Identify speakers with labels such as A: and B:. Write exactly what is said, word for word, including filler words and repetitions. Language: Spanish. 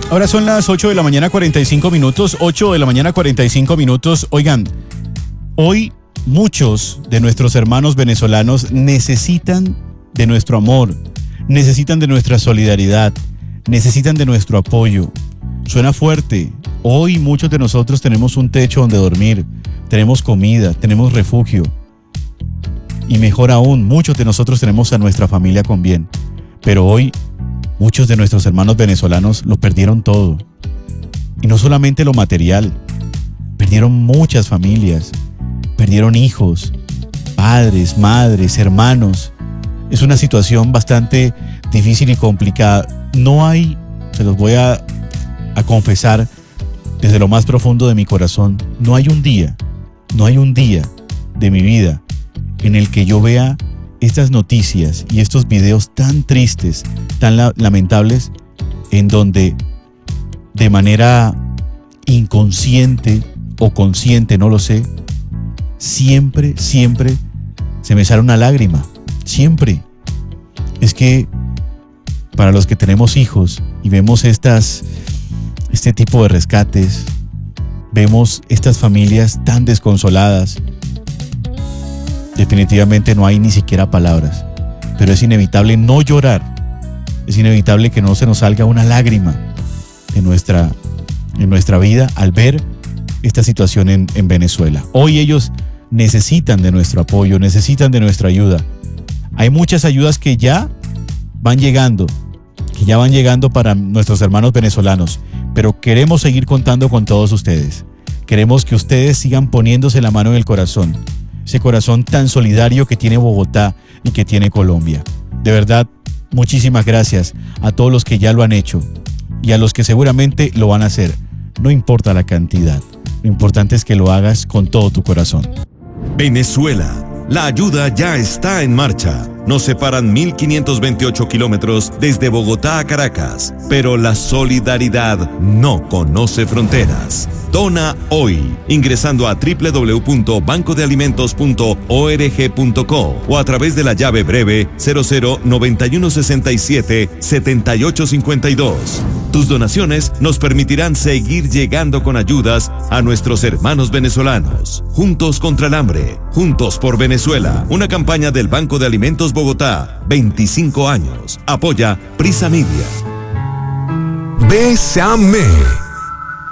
A: Ahora son las ocho de la mañana cuarenta y cinco minutos, ocho de la mañana cuarenta y cinco minutos. Oigan, hoy muchos de nuestros hermanos venezolanos necesitan de nuestro amor, necesitan de nuestra solidaridad, necesitan de nuestro apoyo. Suena fuerte. Hoy muchos de nosotros tenemos un techo donde dormir, tenemos comida, tenemos refugio. Y mejor aún, muchos de nosotros tenemos a nuestra familia con bien. Pero hoy muchos de nuestros hermanos venezolanos lo perdieron todo. Y no solamente lo material, perdieron muchas familias, perdieron hijos, padres, madres, hermanos. Es una situación bastante difícil y complicada. No hay, se los voy a, a confesar desde lo más profundo de mi corazón, no hay un día, no hay un día de mi vida en el que yo vea estas noticias y estos videos tan tristes, tan la- lamentables, en donde de manera inconsciente o consciente, no lo sé, siempre, siempre se me sale una lágrima, siempre. Es que para los que tenemos hijos y vemos estas, este tipo de rescates, vemos estas familias tan desconsoladas, definitivamente no hay ni siquiera palabras, pero es inevitable no llorar, es inevitable que no se nos salga una lágrima en nuestra, en nuestra vida al ver esta situación en, en Venezuela. Hoy ellos necesitan de nuestro apoyo, necesitan de nuestra ayuda. Hay muchas ayudas que ya van llegando, que ya van llegando para nuestros hermanos venezolanos, pero queremos seguir contando con todos ustedes. Queremos que ustedes sigan poniéndose la mano en el corazón, ese corazón tan solidario que tiene Bogotá y que tiene Colombia. De verdad, muchísimas gracias a todos los que ya lo han hecho y a los que seguramente lo van a hacer. No importa la cantidad, lo importante es que lo hagas con todo tu corazón.
B: Venezuela. La ayuda ya está en marcha. Nos separan mil quinientos veintiocho kilómetros desde Bogotá a Caracas, pero la solidaridad no conoce fronteras. Dona hoy, ingresando a doble u doble u doble u punto banco de alimentos punto org punto co o a través de la llave breve cero cero noventa y uno sesenta y siete setenta y ocho cincuenta y dos. Tus donaciones nos permitirán seguir llegando con ayudas a nuestros hermanos venezolanos. Juntos contra el hambre, juntos por Venezuela. Una campaña del Banco de Alimentos Bogotá, veinticinco años. Apoya Prisa Media.
C: Bésame.